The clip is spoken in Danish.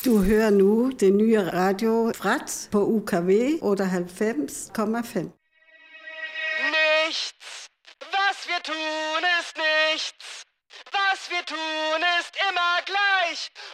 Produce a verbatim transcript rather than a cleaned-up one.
Du hører nu det nye radio Fratz på U K W otteoghalvfems komma fem. Nichts, was wir tun, ist nichts. Was wir tun, ist immer gleich.